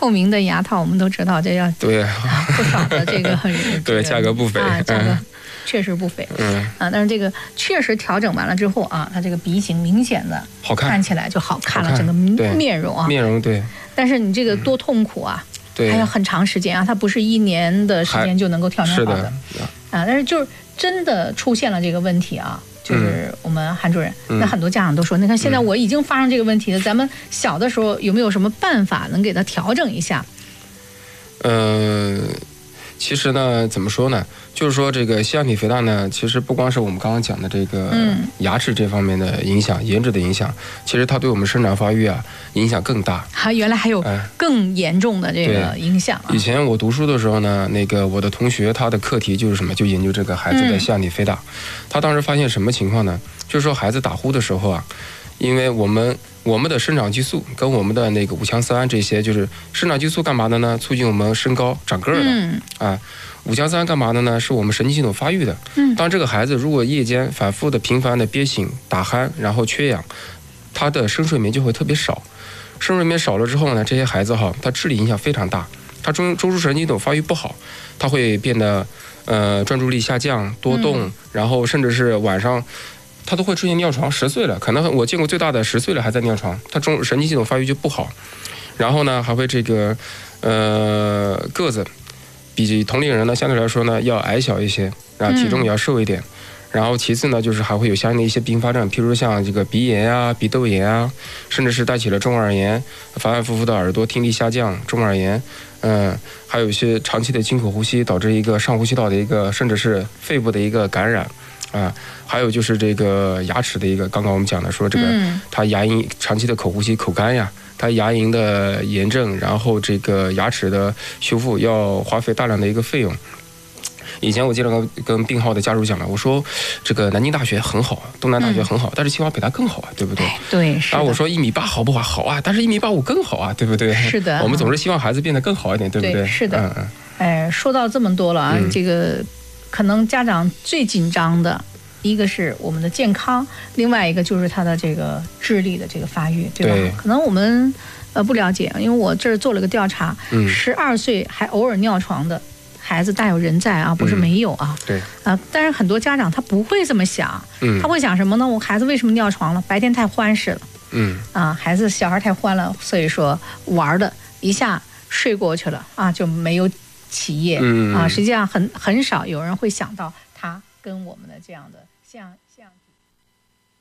透明的牙套，我们都知道这要对不少的这个对价格不菲啊，价格确实不菲。但是这个确实调整完了之后啊，它这个鼻型明显的好看起来就好看了，整个面容啊， 面容对。 但是你这个多痛苦啊！还要很长时间啊，它不是1年的时间就能够调整好的但是就是真的出现了这个问题啊，就是我们韩主任，那很多家长都说，你看现在我已经发生这个问题了，咱们小的时候有没有什么办法能给它调整一下？ 其实呢，怎么说呢？就是说这个腺样体肥大呢，其实不光是我们刚刚讲的这个牙齿这方面的影响、颜值的影响，其实它对我们生长发育啊影响更大。 原来还有更严重的这个影响以前我读书的时候呢，我的同学他的课题就是什么，就研究这个孩子的腺样体肥大。他当时发现什么情况呢？就是说孩子打呼的时候啊，因为我们的生长激素跟我们的五羟色胺这些，就是生长激素干嘛的呢？促进我们身高长个儿的五羟色胺干嘛的呢？是我们神经系统发育的。当这个孩子如果夜间反复的频繁的憋醒、打鼾，然后缺氧，他的深睡眠就会特别少。深睡眠少了之后呢，这些孩子他智力影响非常大，他中枢神经系统发育不好，他会变得专注力下降、多动，然后甚至是晚上他都会出现尿床。10岁了，可能我见过最大的10岁了还在尿床，他神经系统发育就不好。然后呢，还会个子比同龄人呢相对来说呢要矮小一些，然后体重也要瘦一点。然后其次呢，就是还会有相应的一些并发症，譬如像这个鼻炎啊、鼻窦炎啊，甚至是带起了中耳炎，反反复复的耳朵听力下降、中耳炎，还有一些长期的经口呼吸导致一个上呼吸道的一个，甚至是肺部的一个感染。还有就是这个牙齿的一个，刚刚我们讲的说这个，它牙龈长期的口呼吸、口干呀，它牙龈的炎症，然后这个牙齿的修复要花费大量的一个费用。以前我经常跟病号的家属讲了，我说这个南京大学很好，东南大学很好，但是清华北大更好啊，对不对？ 对，是的。 然后我说1.8米好不好？好啊，但是1.85米更好啊，对不对？ 是的。 我们总是希望孩子变得更好一点，对不对？ 是的。说到这么多了啊，这个可能家长最紧张的一个是我们的健康，另外一个就是他的这个智力的这个发育，对吧？可能我们不了解，因为我这儿做了个调查，12岁还偶尔尿床的孩子大有人在啊，不是没有啊。 对但是很多家长他不会这么想，他会想什么呢？我孩子为什么尿床了？白天太欢实了，孩子小孩太欢了，所以说玩的一下睡过去了啊，就没有起夜实际上很少有人会想到他跟我们的这样的像